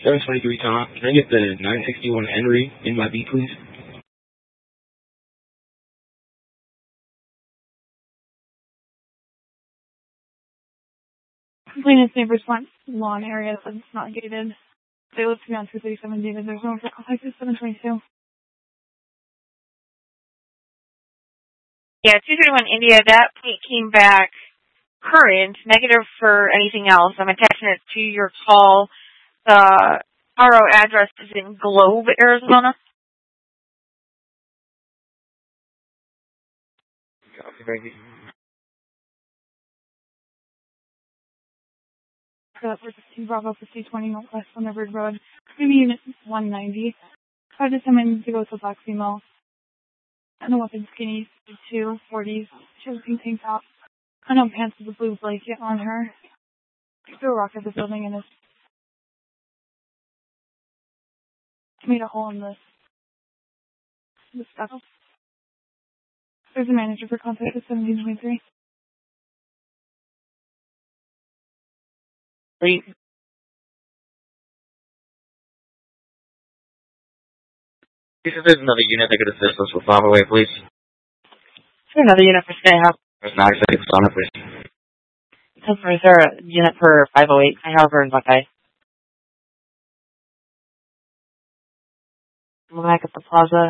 723 Tom. Can I get the 961 Henry in my beat, please? Complainant's neighbors want lawn areas and it's not gated. They live to be on 237 David. There's no contact at 722. Yeah, 231 India, that plate came back current, negative for anything else. I'm attaching it to your call. The RO address is in Globe, Arizona. Copy, thank you. For 15 Bravo 5020 Northwest Thunderbird Road. Maybe unit 190. Tried to come in to go to Black female. And the weapon skinny, 2 40s. She has a pink tank top. I know pants with a blue blanket on her. She threw a rock at the building and it's made a hole in the stuff. There's a manager for contact at 1723. Please. If there's another unit that could assist us with 508, please. Is there another unit for Skyhouse? There's 966 on it, please. Is there a unit for 508 Skyhouse or in Buckeye? I'm back at the plaza.